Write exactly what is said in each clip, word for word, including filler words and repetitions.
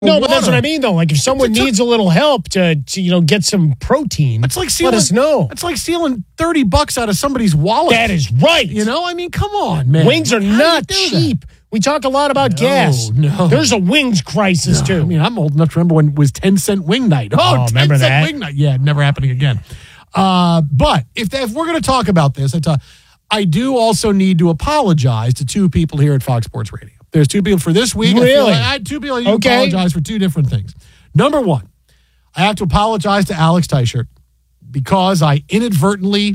No, but that's what I mean, though. Like, if someone needs a little help to, to, you know, get some protein, it's like stealing, let us know. It's like stealing thirty bucks out of somebody's wallet. That is right. You know, I mean, come on, man. Wings are How not do you do cheap. that? We talk a lot about No, gas. no. There's a wings crisis, No, too. I mean, I'm old enough to remember when it was ten cent wing night. Oh, Oh, ten remember cent that? wing night. Yeah, never happening again. Uh, but if, if we're going to talk about this, I, talk, I do also need to apologize to two people here at Fox Sports Radio. There's two people for this week. I feel Really? like I had two people I need Okay. to apologize for two different things. Number one, I have to apologize to Alex Teichert because I inadvertently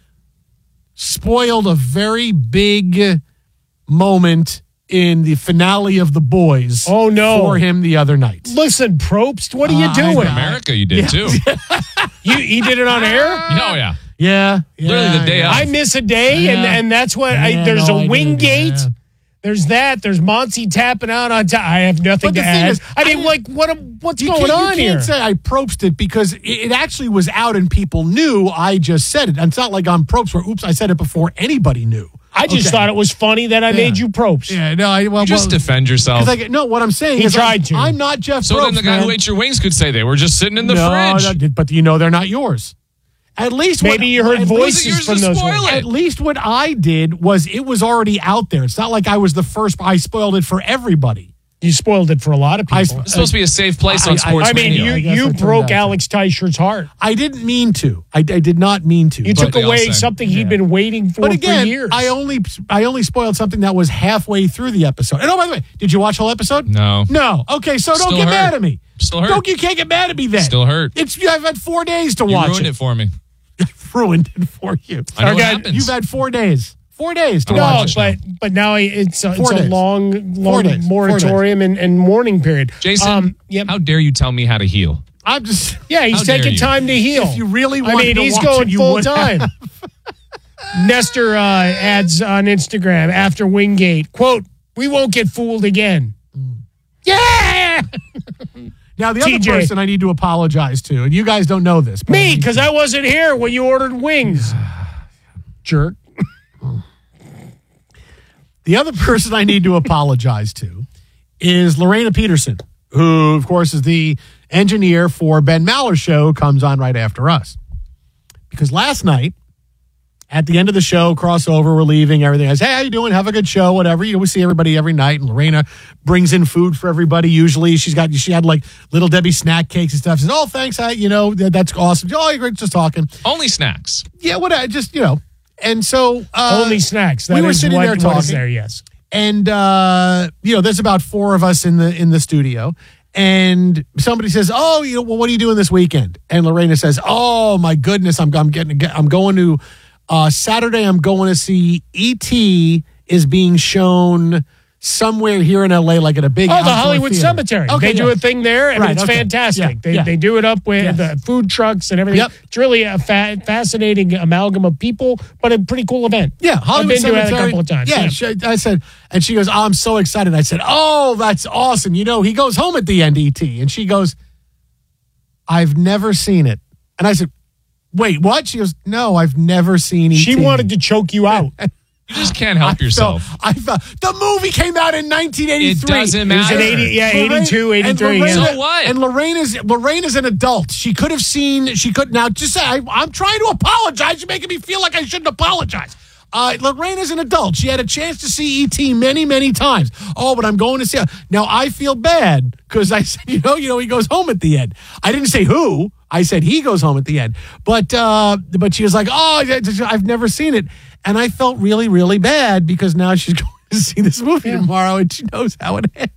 spoiled a very big moment in the finale of The Boys. Oh, no. For him the other night. Listen, Probst, what are you Uh, I doing? know. America, you did too. You, he did it on air? Oh yeah. Yeah, Literally yeah, the day yeah. of. I miss a day, and, Yeah. and that's what I. Yeah, There's no, a I wing did, gate. yeah. There's that. There's Monty tapping out on top. I have nothing But to the thing add. is, I mean, I- like, what? What's You going can't, on you can't here? say I probed it because it, it actually was out and people knew I just said it. And it's not like I'm probed where, oops, I said it before anybody knew. I just Okay. thought it was funny that I made you Probst. Yeah, no, I well, Just well, defend yourself. 'cause I, no, what I'm saying He is tried I'm, to. I'm not Jeff So Probst, then the guy man. who ate your wings could say they were just sitting in the no, fridge. no, but you know they're not yours. At least Maybe what, you heard at voices yours from to those. spoil ones. it. At least what I did was it was already out there. It's not like I was the first. I spoiled it for everybody. You spoiled it for a lot of I people. It's supposed to be a safe place I- on sports I mean, radio. you I guess you it turned broke out to. Alex Teichert's heart. I didn't mean to. I, I did not mean to. You but- took they all away said. something he'd been waiting for But again, for years. I only I only spoiled something that was halfway through the episode. And oh, by the way, did you watch the whole episode? No. No. Okay, so don't Still get hurt. mad at me. Still hurt. Don't you can't get mad at me then. Still hurt. It's I've had four days to You watch ruined it for me. ruined it for you. I know what Okay, happens. You've had four days. Four days to I no, watch watch it. it. but but now it's a, Four it's a days. long Four long days. Four moratorium and, and mourning period. Jason, um, yep. how dare you tell me how to heal? I'm just yeah, he's how dare taking you. time to heal. If you really I wanted mean, to he's watch going it, you full would time. Nestor uh, adds on Instagram after Wingate, quote, "We won't get fooled again." Yeah, Now the other T J. person I need to apologize to, and you guys don't know this, but me, because I wasn't here when you ordered wings. Jerk. The other person I need to apologize to is Lorena Peterson, who, of course, is the engineer for Ben Maller's show, comes on right after us. Because last night, at the end of the show, crossover, we're leaving, everything. I say, hey, how you doing? Have a good show, whatever. You know, we see everybody every night, and Lorena brings in food for everybody. Usually, she's got she had like Little Debbie snack cakes and stuff. She says, oh, thanks, I, you know, that, that's awesome. Oh, you're great, just talking. Only snacks. Yeah, what? I just you know, and so uh, Only snacks. That we were is sitting what, there what is talking. there, yes. And uh, you know, there's about four of us in the in the studio, and somebody says, "Oh, you know, well, what are you doing this weekend?" And Lorena says, "Oh my goodness, I'm I'm getting I'm going to uh, Saturday. I'm going to see E T is being shown somewhere here in L A, like at a big Oh, the outdoor Hollywood theater." Cemetery. Okay, they do yeah. a thing there, and Right, it's okay. fantastic. Yeah, they yeah. they do it up with Yes. the food trucks and everything. Yep. It's really a fa- fascinating amalgam of people, but a pretty cool event. Yeah, Hollywood I've been Cemetery. to it a couple of times. Yeah, Yeah. She, I said, and she goes, oh, "I'm so excited." I said, "Oh, that's awesome." You know, he goes home at the end, E T, and she goes, "I've never seen it." And I said, "Wait, what?" She goes, "No, I've never seen E T." She wanted to choke you out. You just can't help I yourself. Felt, I felt the movie came out in nineteen eighty-three. It doesn't It was matter. an eighty, yeah, Lorraine- eighty-two, and eighty-three. Lorraine- yeah. So what? And Lorena's Lorena's an adult. She could have seen. She could now just say, I, "I'm trying to apologize. You're making me feel like I shouldn't apologize." Uh, Lorena's an adult. She had a chance to see E T many, many times. Oh, but I'm going to see. Now I feel bad because I said, you know, you know, he goes home at the end. I didn't say who. I said he goes home at the end. But uh, but she was like, "Oh, I've never seen it," and I felt really, really bad because now she's going to see this movie tomorrow and she knows how it ends.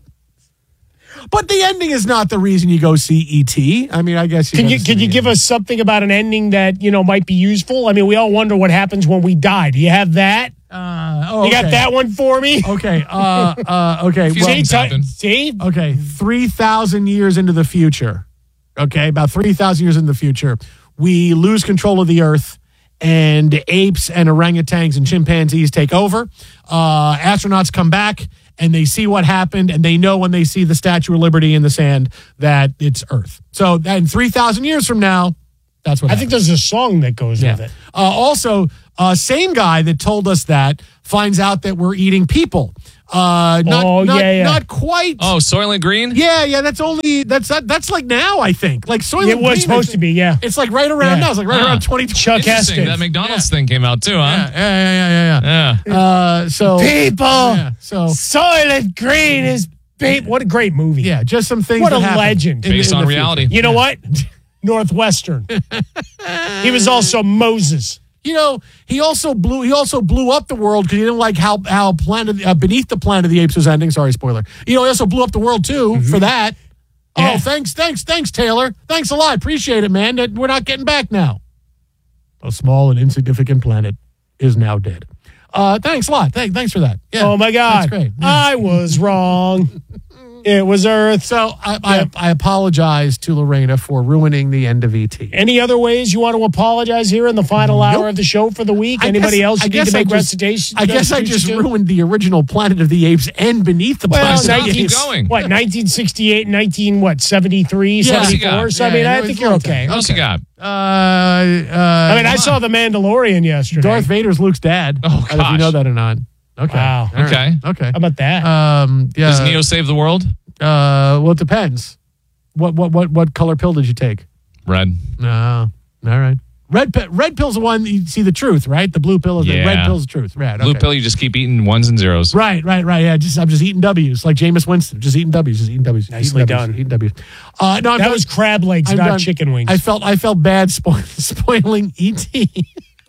But the ending is not the reason you go see E T. I mean, I guess you Can gotta you see can you the give ending. us something about an ending that you know might be useful? I mean, we all wonder what happens when we die. Do you have that? Uh, oh, You got okay. that one for me? Okay. Uh, uh, okay. Few Well, things see, happen. see? okay. Three thousand years into the future. Okay, about three thousand years in the future, we lose control of the Earth, and apes and orangutans and chimpanzees take over. Uh, astronauts come back, and they see what happened, and they know when they see the Statue of Liberty in the sand that it's Earth. So, then three thousand years from now, that's what I happens. think there's a song that goes with it. Uh, also, uh, same guy that told us that finds out that we're eating people. Uh, not, Oh, not, yeah, yeah. not quite. Oh, Soylent Green? Yeah, yeah, that's only, that's that, that's like now, I think. Like Soylent It was Green, supposed I to be, yeah. It's like right around Yeah. now. It's like right Huh. around twenty twenty. Chuck Interesting. Heston. That McDonald's thing came out too, huh? Yeah, yeah, yeah, yeah, Yeah. yeah. Uh, so, People, yeah, so, Soylent Green is babe. What a great movie. yeah, just some things What that a happened legend. in the- Based in on the future. reality. You know what? Northwestern. He was also Moses. You know, he also blew. He also blew up the world because he didn't like how how Planet uh, Beneath the Planet of the Apes was ending. Sorry, spoiler. You know, he also blew up the world too for that. Yeah. Oh, thanks, thanks, thanks, Taylor. Thanks a lot. Appreciate it, man. That we're not getting back now. A small and insignificant planet is now dead. Uh, thanks a lot. Thanks, thanks for that. Yeah, Oh my God. that's great. Yeah. I was wrong. It was Earth. So I, I I apologize to Lorena for ruining the end of E T. Any other ways you want to apologize here in the final Nope. hour of the show for the week? I Anybody guess- else I you need guess to I make just- recitation? I guess I just restitution to? ruined the original Planet of the Apes and Beneath the Well, Planet of the keep nineteen, Apes. going. what, nineteen sixty-eight, nineteen, what, seventy-three, Yeah. seventy-four? So, I Yeah, mean, yeah, I it think was you're long okay. time. What else you got? Uh, uh, I mean, I saw The Mandalorian yesterday. Darth Vader's Luke's dad. Oh, I don't know if you gosh. know that or not. Okay. Wow. All right. Okay. Okay. How about that? Um, yeah. Does Neo save the world? Uh, well, it depends. What what what what color pill did you take? Red. No. All right. Red pi- red pill's the one you see the truth, right? The blue pill is the Yeah. red pill's the truth. Right. Blue okay. pill, you just keep eating ones and zeros. Right, right, right. Yeah, just I'm just eating W's like Jameis Winston, just eating W's, just eating W's. Nicely eating W's, done. Eating W's. Uh, no, I'm that done. was crab legs, I'm not done. chicken wings. I felt I felt bad spoil, spoiling E T.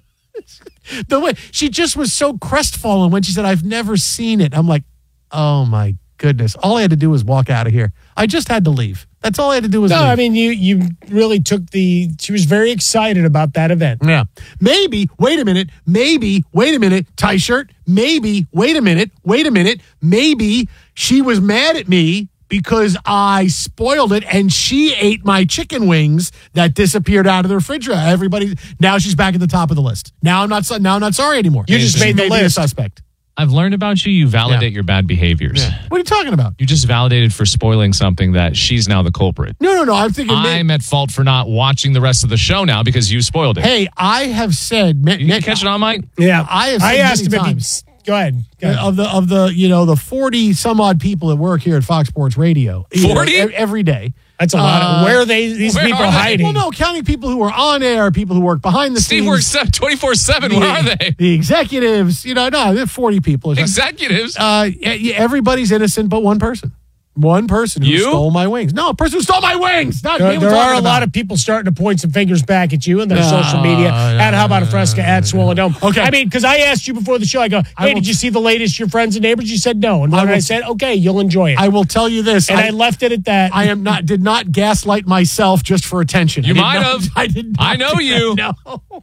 The way she just was so crestfallen when she said, "I've never seen it." I'm like, "Oh my goodness!" All I had to do was walk out of here. I just had to leave. That's all I had to do was no, leave. I mean, you you really took the. She was very excited about that event. Yeah. Maybe, wait a minute, maybe, wait a minute, tie shirt, maybe, wait a minute, wait a minute, maybe she was mad at me because I spoiled it and she ate my chicken wings that disappeared out of the refrigerator. Everybody, now she's back at the top of the list. Now I'm not, so- now I'm not sorry anymore. You just She made the me a list. suspect. I've learned about you. You validate Yeah. your bad behaviors. What are you talking about? You just validated for spoiling something that she's now the culprit. No, no, no. I'm thinking, I'm at fault for not watching the rest of the show now because you spoiled it. hey, I have said, You can catch it on, Mike? Yeah, I have I said asked him many if he. times. Go ahead. Go ahead. of the of the you know the forty some odd people that work here at Fox Sports Radio you know, forty? e- every day. That's a lot. Uh, Of, where are they? These where people are they? hiding? Well, no, counting people who are on air, people who work behind the Steve scenes. works twenty-four seven. the, Where are they? The executives, you know, no, they're forty people. or something. Executives. Uh, yeah, yeah, everybody's innocent but one person. One person who You? stole my wings. No, a person who stole my wings. Not me There, we're there talking are a about. lot of people starting to point some fingers back at you in their No, social media. no, At How About a Fresca, at Swollen Dome. Okay. I mean, because I asked you before the show, I go, hey, I will- did you see the latest Your Friends and Neighbors? You said no. And I when I, will- said, okay, you'll enjoy it. I will tell you this. and I, I, left it at that. I am not did not gaslight myself just for attention. You I did might not- have. I did. Not I know do that. you. No.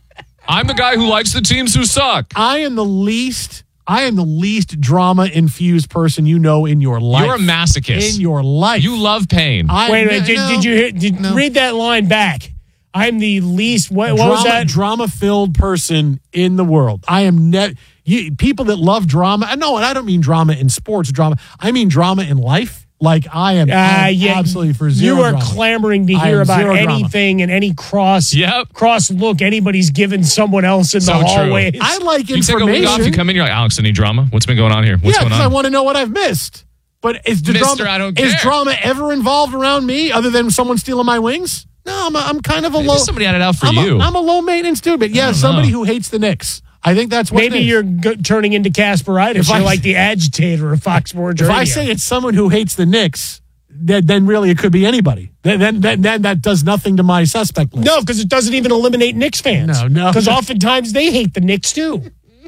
I'm the guy who likes the teams who suck. I am the least I am the least drama infused person you know in your life. You're a masochist. in your life. You love pain. I, Wait a minute. Did, no, did you hear, did, no. read that line back? I'm the least. What, what drama, was that? drama filled person in the world. I am net you, people that love drama. I know, and I don't mean drama in sports drama. I mean drama in life. Like I am Uh, I'm yeah, absolutely for zero. You are drama. clamoring to I hear am about zero drama. anything and any cross Yep. cross look anybody's given someone else in So the true. hallways. I like You take a week off, you information. come in, you're like, Alex, any drama? What's been going on here? What's Yeah, going because I on? want to know what I've missed. But is the Mister, drama I don't is care. drama ever involved around me other than someone stealing my wings? No, I'm a, I'm kind of a Maybe low. somebody had it out for I'm you. A, I'm a low maintenance dude, but yeah, don't somebody know. who hates the Knicks. I think that's what Maybe it is. you're go- turning into Casperitis. If You're I- like the agitator of Fox Sports If Radio. I say it's someone who hates the Knicks, then, then really it could be anybody. Then, then, then, then that does nothing to my suspect list. no, because it doesn't even eliminate Knicks fans. No, no. Because oftentimes they hate the Knicks too.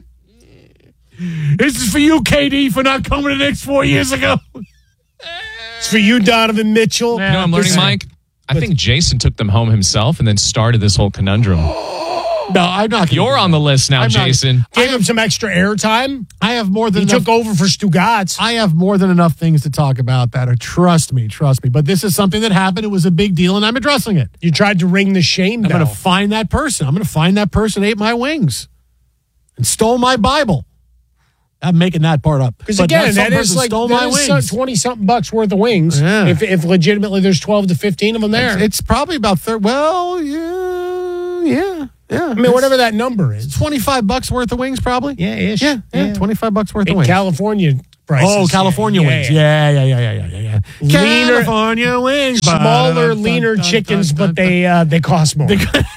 This is for you, K D, for not coming to the Knicks four years ago. It's for you, Donovan Mitchell. You know what I'm learning, Listen, Mike? I think Jason took them home himself and then started this whole conundrum. No, I'm not. gonna You're do on that. the list now, I'm not- Jason. Gave him some extra airtime. I have more than He enough. took over for Stugatz. I have more than enough things to talk about that are, trust me, trust me. But this is something that happened. It was a big deal, and I'm addressing it. You tried to ring the shame I'm bell. going to find that person. I'm going to find that person who ate my wings and stole my Bible. I'm making that part up. Because But again, some that is person like stole my wings. twenty something bucks worth of wings. Yeah. If, if legitimately there's twelve to fifteen of them there. It's probably about thirty. Well, yeah, yeah, yeah. I mean, whatever that number is. twenty-five bucks worth of wings, probably. Yeah, ish. yeah, yeah. twenty-five bucks worth of In wings. California, prices. Oh, California Yeah, wings. yeah, Yeah, yeah, yeah, yeah, yeah, yeah. yeah. Leaner- California wings. Smaller, leaner chickens, but they uh, they cost more.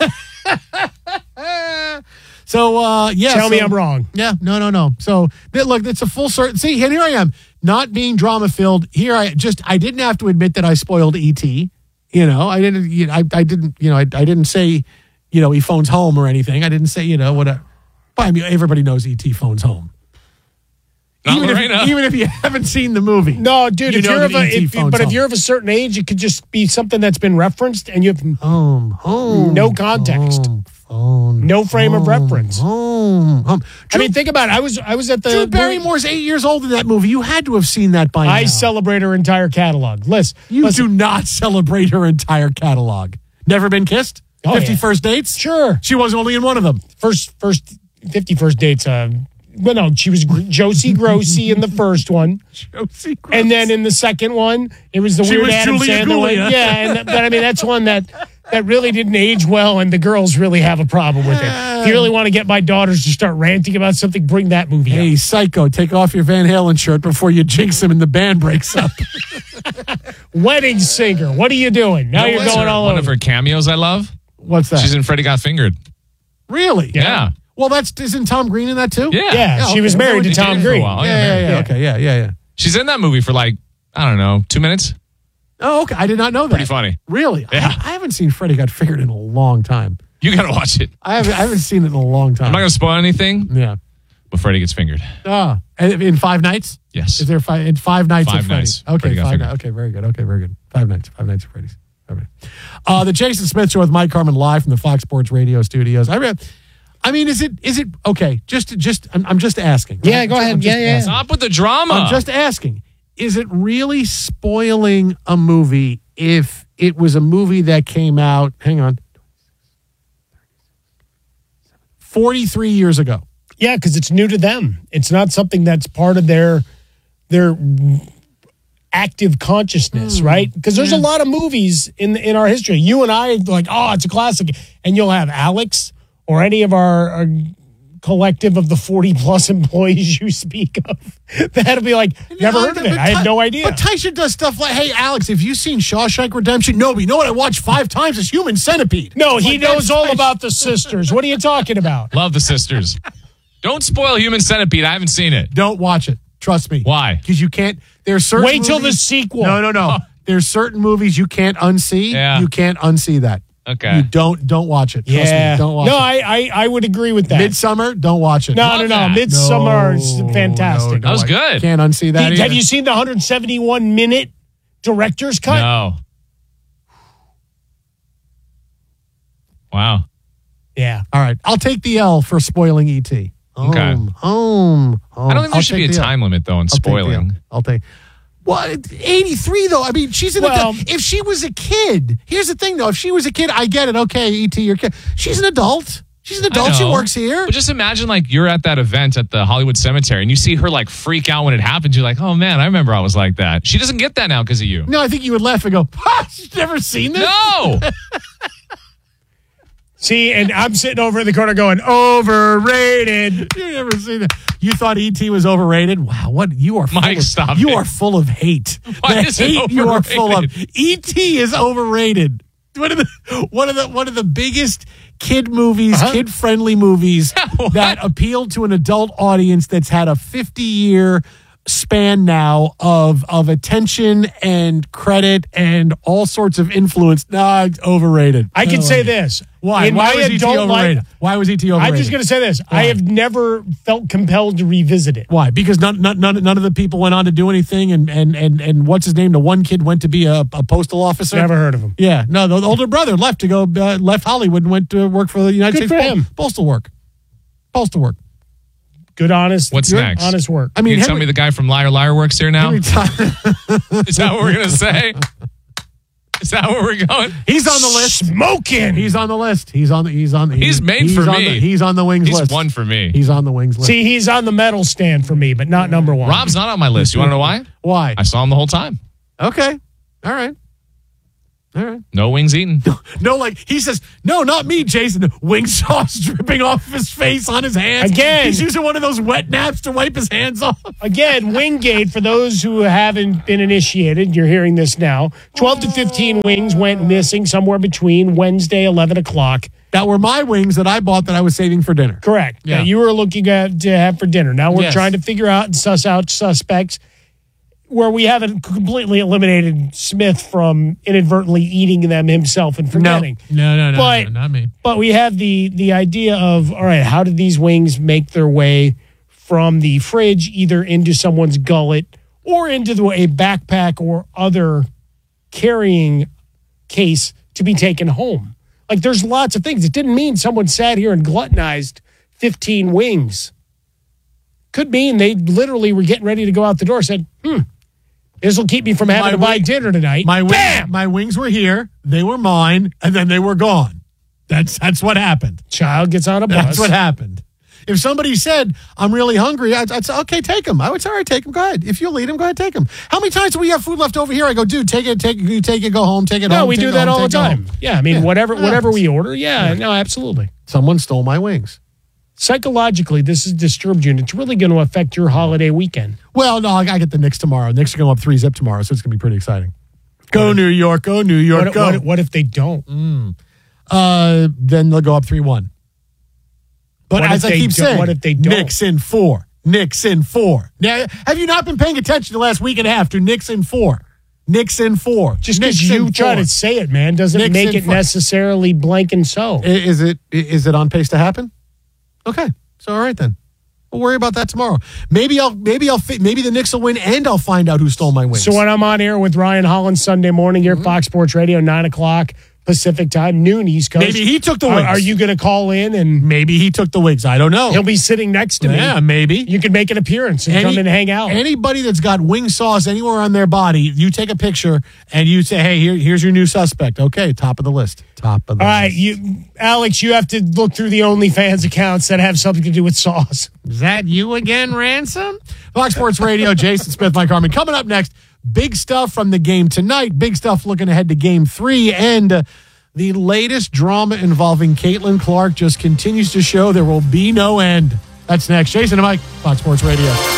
So, uh, yeah. Tell me so- I'm wrong. Yeah, no, no, no. So, th- look, it's a full circle. See, and here I am, not being drama filled. Here I just, I didn't have to admit that I spoiled E T. You know, I didn't, you know, I, I didn't, you know, I, I didn't say, you know, he phones home or anything. I didn't say, you know, what. But I mean, everybody knows E T phones home. Not Even Lorena. if, even if you haven't seen the movie. No, dude. You if know you're that of a, E T if, phones but if home. you're of a certain age, it could just be something that's been referenced, and you have Home, home. no context, Home, phone, no frame of reference. home, home. I mean, think about it. I was I was at the Drew Barrymore's eight years old in that movie. You had to have seen that by now. I celebrate her entire catalog. Listen, You listen, do not celebrate her entire catalog. Never been kissed? Oh, fifty yeah. First Dates? Sure. She was only in one of them. First first fifty first dates. Uh, well, no, she was Gr- Josie Grossi in the first one. Josie And then in the second one, it was the She weird was Adam Julia Sandler one. Gulia. Yeah, and, but I mean that's one that that really didn't age well, and the girls really have a problem with it. If you really want to get my daughters to start ranting about something, bring that movie Hey, up. psycho, take off your Van Halen shirt before you jinx him and the band breaks up. Wedding Singer, what are you doing? Now You know you're what's going her- all One over. of her cameos I love. What's that? She's in Freddie Got Fingered. really? Yeah. Well, that's isn't Tom Green in that too? Yeah. Yeah, she okay. was married to They Tom dated for a Green. while. Yeah, yeah, yeah, Yeah. Okay, yeah, yeah, yeah. She's in that movie for like, I don't know, two minutes. Oh, okay. I did not know that. Pretty funny. Really? Yeah. I, I haven't seen Freddie Got Fingered in a long time. You got to watch it. I haven't, I haven't seen it in a long time. I'm not going to spoil anything, yeah. but Freddie gets fingered. Ah, and in five nights? Yes. Is there five in five nights Five at Freddy's? nights. Okay, Freddy got five fingered. nights. Okay, very good. Okay, very good. Five nights. Five nights at Freddy's. All right. Uh, the Jason Smith Show with Mike Carmen live from the Fox Sports Radio studios. I mean, I mean, is it is it okay? Just just I'm, I'm just asking. right? Yeah, go ahead. I'm just Yeah, yeah. asking. Stop with the drama. I'm just asking. Is it really spoiling a movie if it was a movie that came out? Hang on. forty-three years ago. Yeah, because it's new to them. It's not something that's part of their their active consciousness, right? Because there's a lot of movies in in our history. You and I like, oh, it's a classic, and you'll have Alex or any of our, our collective of the forty plus employees you speak of that'll be like, never heard of it. But I had Ty- no idea. But Tyson does stuff like, hey, Alex, have you seen Shawshank Redemption? No, but you know what I watched five times is Human Centipede. No, It's he like, knows that's all Tyson. about the sisters. What are you talking about? Love the sisters. Don't spoil Human Centipede. I haven't seen it. Don't watch it. Trust me. Why? Because you can't. There's certain. Wait till the movies- sequel. No, no, no. There's certain movies you can't unsee. Yeah. You can't unsee that. Okay. You don't don't watch it. Trust Yeah. me. Don't watch no, it. I, I I would agree with that. Midsummer. Don't watch it. no, Love no, no. that. Midsummer No, is fantastic. That was no, I good. Can't unsee that. Have either. you seen the one hundred seventy-one minute director's cut? No. Wow. Yeah. All right. I'll take the L for spoiling E T. Home, Okay. home, home. I don't think there I'll should be take a the L. time limit, though, on I'll take the spoiling. L. I'll take. Well, eighty-three though. I mean, she's an Well- adult. If she was a kid, here's the thing though. If she was a kid, I get it. Okay, E T, you're a kid. She's an adult. She's an I adult. She know. works here. But just imagine, like, you're at that event at the Hollywood Cemetery and you see her, like, freak out when it happens. You're like, oh, man, I remember I was like that. She doesn't get that now because of you. No, I think you would laugh and go, ha, she's never seen this. No. See, and I'm sitting over in the corner going, overrated. You've never seen it. You thought E T was overrated? Wow, what you are full Mike, of, stop You it. are full of hate. Why the is it hate you are full of. overrated? E T is overrated. One of the one of the one of the biggest kid movies, Uh-huh. kid friendly movies What? that appeal to an adult audience that's had a fifty year span now of of attention and credit and all sorts of influence. Nah, it's overrated. I can Oh, say yeah. this. Why? In Why my was E T adult overrated? life, Why was E T overrated? I'm just going to say this. Why? I have never felt compelled to revisit it. Why? Because none, none, none, none of the people went on to do anything, and and and and what's his name? The one kid went to be a, a postal officer. Never heard of him. Yeah, no, the older brother left to go uh, left Hollywood and went to work for the United Good States for Po- him. postal work. Postal work. Good, honest. What's good, next? Honest work. I mean, you tell Henry- me the guy from Liar Liar works here now? Henry Ty- Is that what we're going to say? Is that where we're going? he's on the list. Smoking. He's on the list. He's on the. He's on the. He's made for on me. The, he's on the wings He's list. one for me. He's on the wings list. See, he's on the medal stand for me, but not number one. Rob's not on my list. You want to know why? Why? I saw him the whole time. Okay. All right. All right. No wings eaten. No, like he says, no, not me, Jason. Wing sauce dripping off of his face on his hands. Again. He's using one of those wet naps to wipe his hands off. Again, Wingate, for those who haven't been initiated, you're hearing this now. twelve to fifteen wings went missing somewhere between Wednesday, eleven o'clock. That were my wings that I bought that I was saving for dinner. Correct. Yeah. That you were looking at to have for dinner. Now we're Yes. trying to figure out and suss out suspects where we haven't completely eliminated Smith from inadvertently eating them himself and No, forgetting. no, no, no, But- no, not me. But we have the the idea of, all right, how did these wings make their way from the fridge either into someone's gullet or into the, a backpack or other carrying case to be taken home? Like, there's lots of things. It didn't mean someone sat here and gluttonized fifteen wings. Could mean they literally were getting ready to go out the door, said, hmm, this will keep me from having My to buy wing- dinner tonight. My wings, Bam! my wings were here. They were mine, and then they were gone. That's that's what happened. Child gets on a bus. That's what happened. If somebody said, I'm really hungry, I'd, I'd say, okay, take them. I would say, all right, take them. Go ahead. If you'll eat them, go ahead, take them. How many times do we have food left over here? I go, dude, take it, take it, you take it, go home, take it No, home. we take do it that home, all the take it time. home. Yeah, I mean, Yeah. whatever It whatever happens. we order, yeah, no, absolutely. Someone stole my wings. Psychologically, this has disturbed you, and it's really going to affect your holiday weekend. Well, no, I, I get the Knicks tomorrow. Knicks are going up three zip tomorrow, so it's going to be pretty exciting. Go New York, go New York, What, go. what, what if they don't? Uh, then they'll go up three one. But What as if I they keep don't- saying, what if they don't? Knicks in four. Knicks in four. Now, have you not been paying attention the last week and a half to Knicks in four? Knicks in four. Just Knicks because you in try four. to say it, man, doesn't Knicks make in it four. necessarily blank and so. I- Is it is it on pace to happen? Okay, so all right then. We'll worry about that tomorrow. Maybe I'll maybe I'll fi- maybe the Knicks will win and I'll find out who stole my wings. So when I'm on air with Ryan Holland Sunday morning here, Mm-hmm. at Fox Sports Radio, nine o'clock Pacific time, noon East Coast. Maybe he took the Are, wings. are you going to call in and maybe he took the wings. I don't know. he'll be sitting next to me? Yeah, maybe. You can make an appearance and Any- come in and hang out. Anybody that's got wing sauce anywhere on their body, you take a picture and you say, "Hey, here, here's your new suspect." Okay, top of the list. Top of the All right, list. you, Alex, you have to look through the OnlyFans accounts that have something to do with sauce. Is that you again, Ransom? Fox Sports Radio, Jason Smith, Mike Harmon. Coming up next, big stuff from the game tonight. Big stuff looking ahead to game three. And uh, the latest drama involving Caitlin Clark just continues to show there will be no end. That's next. Jason and Mike, Fox Sports Radio.